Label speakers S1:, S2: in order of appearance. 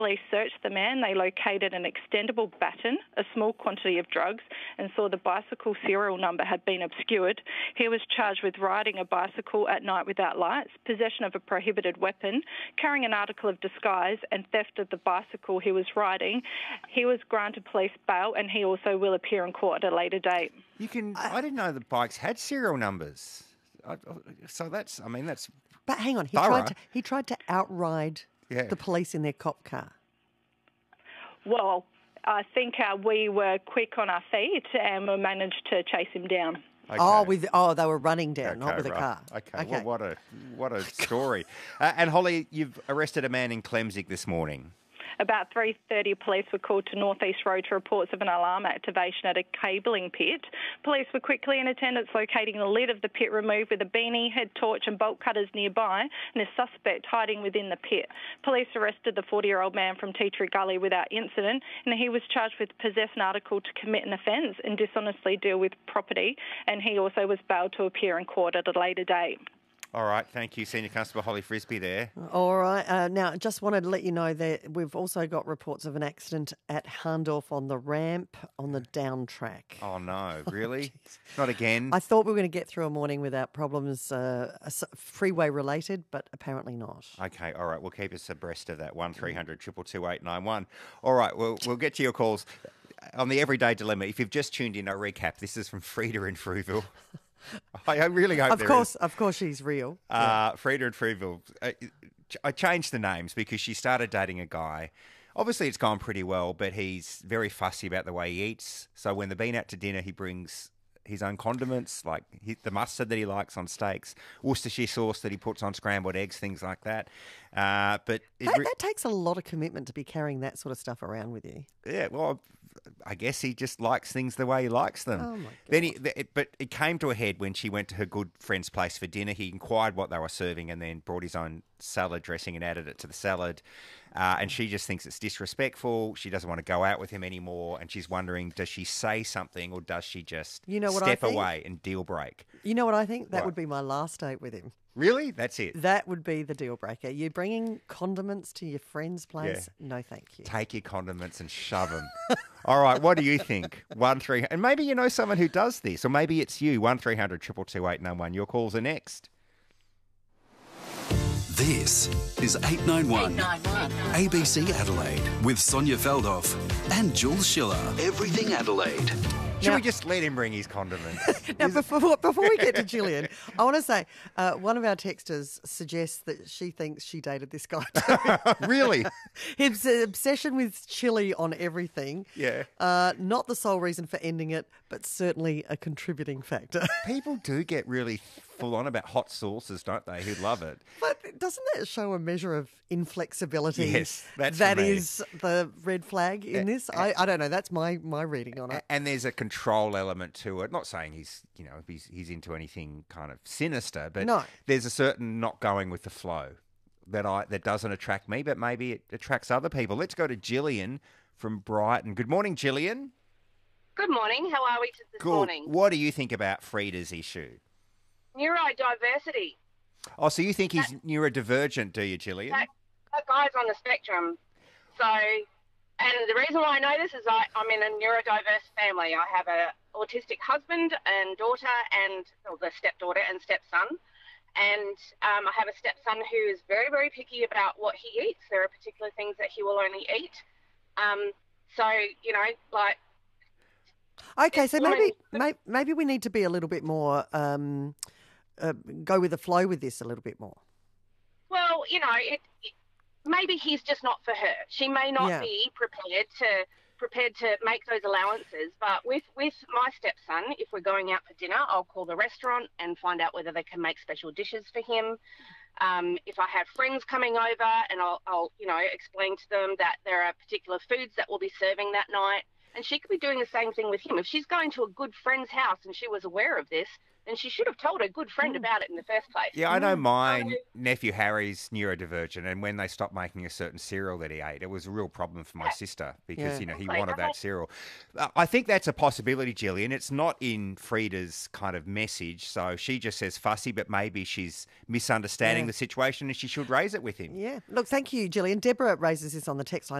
S1: Police searched the man. They located an extendable baton, a small quantity of drugs, and saw the bicycle serial number had been obscured. He was charged with riding a bicycle at night without lights, possession of a prohibited weapon, carrying an article of disguise, and theft of the bicycle he was riding. He was granted police bail, and he also will appear in court at a later date.
S2: I didn't know the bikes had serial numbers. So that's.
S3: But hang on, he tried to outride the police in their cop car.
S1: Well, I think we were quick on our feet and we managed to chase him down.
S2: Okay.
S3: They were running down, not with a car.
S2: Okay. Well, what a story. And Holly, you've arrested a man in Clemzig this morning.
S1: About 3:30, police were called to North East Road to reports of an alarm activation at a cabling pit. Police were quickly in attendance, locating the lid of the pit removed with a beanie, head torch and bolt cutters nearby, and a suspect hiding within the pit. Police arrested the 40-year-old man from Tea Tree Gully without incident, and he was charged with possess an article to commit an offence and dishonestly deal with property, and he also was bailed to appear in court at a later date.
S2: All right, thank you, Senior Constable Holly Frisbee there.
S3: All right, now just wanted to let you know that we've also got reports of an accident at Hahndorf on the ramp on the down track.
S2: Oh no, really? Not again?
S3: I thought we were going to get through a morning without problems freeway related, but apparently not.
S2: Okay, all right, we'll keep us abreast of that, 1300 222 891. All right, we'll get to your calls. On the Everyday Dilemma, if you've just tuned in, I'll recap. This is from Frida in Frueville. I really hope
S3: Of course she's real.
S2: Frida in Frueville. I changed the names because she started dating a guy. Obviously, it's gone pretty well, but he's very fussy about the way he eats. So when they've been out to dinner, he brings his own condiments, like the mustard that he likes on steaks, Worcestershire sauce that he puts on scrambled eggs, things like that. But
S3: that takes a lot of commitment to be carrying that sort of stuff around with you.
S2: Yeah, well, I guess he just likes things the way he likes them.
S3: Oh, my God.
S2: But it came to a head when she went to her good friend's place for dinner. He inquired what they were serving and then brought his own salad dressing and added it to the salad. And she just thinks it's disrespectful. She doesn't want to go out with him anymore. And she's wondering, does she say something or does she just step away and deal break?
S3: You know what I think? That would be my last date with him.
S2: Really? That's it?
S3: That would be the deal breaker. You're bringing condiments to your friend's place? Yeah. No, thank you.
S2: Take your condiments and shove them. All right, what do you think? 1300, and maybe you know someone who does this, or maybe it's you. 1300 222 891. Your calls are next.
S4: This is 891 ABC Adelaide with Sonia Feldhoff and Jules Schiller. Everything Adelaide.
S2: Should we just let him bring his condiments?
S3: Now, before we get to Gillian, I want to say one of our texters suggests that she thinks she dated this guy too.
S2: Really?
S3: His obsession with chili on everything.
S2: Yeah.
S3: Not the sole reason for ending it, but certainly a contributing factor.
S2: People do get really full on about hot sauces, don't they? Who love it.
S3: But doesn't that show a measure of inflexibility?
S2: Yes,
S3: that is the red flag in this. I don't know. That's my reading on it.
S2: And there's a control element to it. Not saying he's into anything kind of sinister, but there's a certain not going with the flow that doesn't attract me, but maybe it attracts other people. Let's go to Gillian from Brighton. Good morning, Gillian.
S5: Good morning. How are we this morning?
S2: What do you think about Frida's issue?
S5: Neurodiversity.
S2: Oh, so you think he's neurodivergent, do you, Gillian?
S5: That guy's on the spectrum. So, and the reason why I know this is I'm in a neurodiverse family. I have an autistic husband and daughter the stepdaughter and stepson. And I have a stepson who is very, very picky about what he eats. There are particular things that he will only eat.
S3: Okay, so maybe we need to be a little bit more go with the flow with this a little bit more.
S5: Well, maybe he's just not for her. She may not be prepared to make those allowances. But with my stepson, if we're going out for dinner, I'll call the restaurant and find out whether they can make special dishes for him. If I have friends coming over, and I'll explain to them that there are particular foods that we'll be serving that night. And she could be doing the same thing with him. If she's going to a good friend's house and she was aware of this, And she should have told her good friend about it in the first place.
S2: Yeah, I know my nephew Harry's neurodivergent, and when they stopped making a certain cereal that he ate, it was a real problem for my sister because, he wanted that cereal. I think that's a possibility, Gillian. It's not in Frida's kind of message, so she just says fussy, but maybe she's misunderstanding the situation and she should raise it with him.
S3: Yeah. Look, thank you, Gillian. Deborah raises this on the text line.